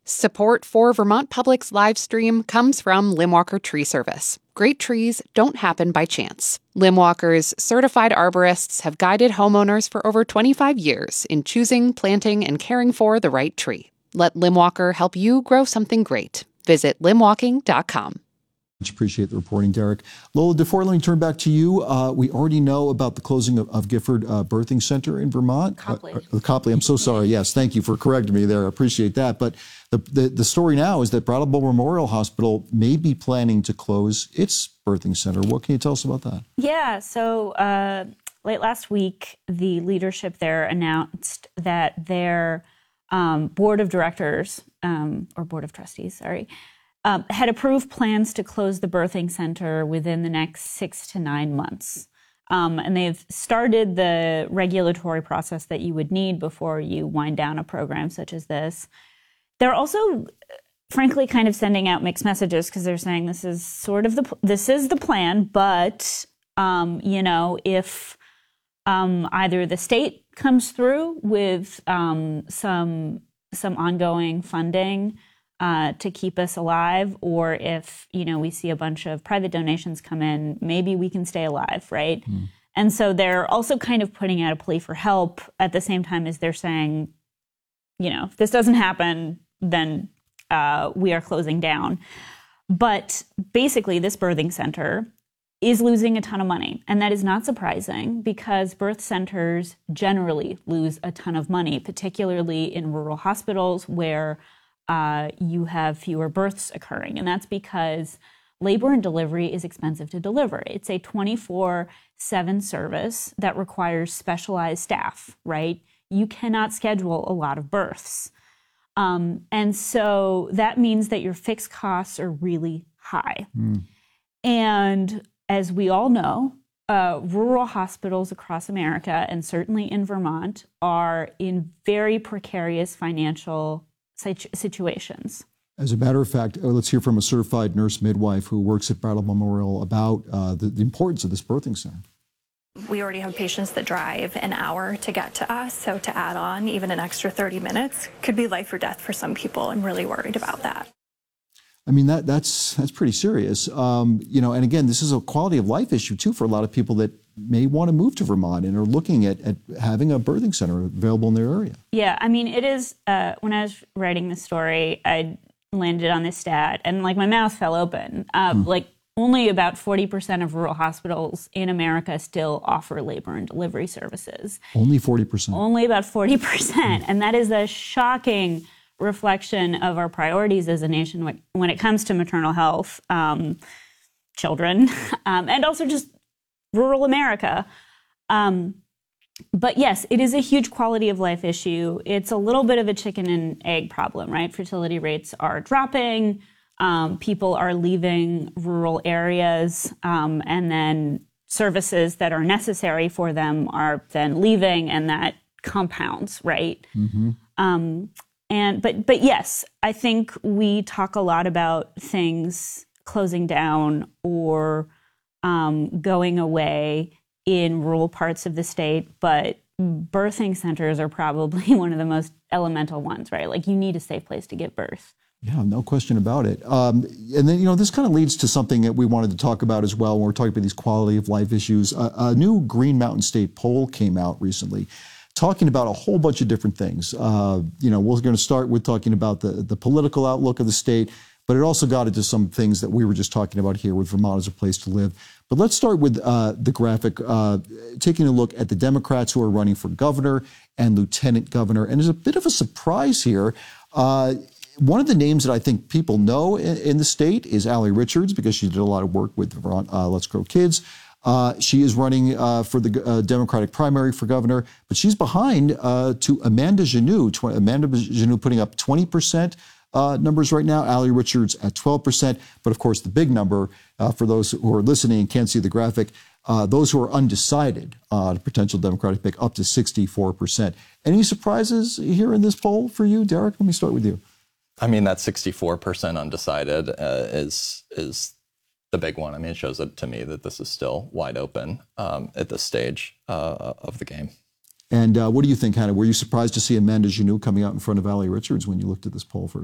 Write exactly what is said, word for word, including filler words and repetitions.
Support for Vermont Public's live stream comes from Limwalker Tree Service. Great trees don't happen by chance. Limwalker's certified arborists have guided homeowners for over twenty-five years in choosing, planting, and caring for the right tree. Let Limwalker help you grow something great. Visit limwalking dot com. Much appreciate the reporting, Derek. Lola DeFore, let me turn back to you. Uh, we already know about the closing of, of Gifford uh, Birthing Center in Vermont. Copley. Uh, uh, Copley, I'm so sorry. Yes, thank you for correcting me there. I appreciate that. But the, the, the story now is that Brattleboro Memorial Hospital may be planning to close its birthing center. What can you tell us about that? Yeah, so uh, late last week, the leadership there announced that their um, board of directors, um, or board of trustees, sorry, Um, had approved plans to close the birthing center within the next six to nine months. Um, and they've started the regulatory process that you would need before you wind down a program such as this. They're also, frankly, kind of sending out mixed messages because they're saying this is sort of the, this is the plan, but, um, you know, if um, either the state comes through with um, some some ongoing funding Uh, to keep us alive, or if, you know, we see a bunch of private donations come in, maybe we can stay alive, right? Mm. And so they're also kind of putting out a plea for help at the same time as they're saying, you know, if this doesn't happen, then uh, we are closing down. But basically, this birthing center is losing a ton of money. And that is not surprising because birth centers generally lose a ton of money, particularly in rural hospitals where Uh, you have fewer births occurring. And that's because labor and delivery is expensive to deliver. It's a twenty-four seven service that requires specialized staff, right? You cannot schedule a lot of births. Um, and so that means that your fixed costs are really high. Mm. And as we all know, uh, rural hospitals across America, and certainly in Vermont, are in very precarious financial situations. As a matter of fact, let's hear from a certified nurse midwife who works at Brattleboro Memorial about uh, the, the importance of this birthing center. We already have patients that drive an hour to get to us, so to add on even an extra thirty minutes could be life or death for some people. I'm really worried about that. I mean, that that's that's pretty serious. Um, you know, and again, this is a quality of life issue too for a lot of people that may want to move to Vermont and are looking at, at having a birthing center available in their area. Yeah, I mean, it is, uh, when I was writing the story, I landed on this stat and like my mouth fell open. Uh, hmm. Like only about forty percent of rural hospitals in America still offer labor and delivery services. Only forty percent? Only about forty percent. Hmm. And that is a shocking reflection of our priorities as a nation when it comes to maternal health, um, children, um, and also just rural America. Um, but yes, it is a huge quality of life issue. It's a little bit of a chicken and egg problem, right? Fertility rates are dropping. Um, people are leaving rural areas, um, and then services that are necessary for them are then leaving, and that compounds, right? Mm-hmm. Um, and but but yes, I think we talk a lot about things closing down or Um, going away in rural parts of the state, but birthing centers are probably one of the most elemental ones, right? Like you need a safe place to give birth. Yeah, no question about it. Um, and then, you know, this kind of leads to something that we wanted to talk about as well when we're talking about these quality of life issues. Uh, a new Green Mountain State poll came out recently talking about a whole bunch of different things. Uh, you know, we're going to start with talking about the, the political outlook of the state, but it also got into some things that we were just talking about here with Vermont as a place to live. But let's start with uh, the graphic, uh, taking a look at the Democrats who are running for governor and lieutenant governor. And there's a bit of a surprise here. Uh, one of the names that I think people know in, in the state is Allie Richards, because she did a lot of work with Vermont, uh, Let's Grow Kids. Uh, she is running uh, for the uh, Democratic primary for governor, but she's behind uh, to Amanda Genoux. Tw- Amanda Genoux putting up twenty percent. Uh, numbers right now, Allie Richards at twelve percent. But of course, the big number, uh, for those who are listening and can't see the graphic, uh, those who are undecided, uh, the potential Democratic pick, up to sixty-four percent. Any surprises here in this poll for you, Derek? Let me start with you. I mean, that sixty-four percent undecided uh, is is the big one. I mean, it shows it to me that this is still wide open um, at this stage uh, of the game. And uh, what do you think, Hannah? Were you surprised to see Amanda Genoux coming out in front of Allie Richards when you looked at this poll for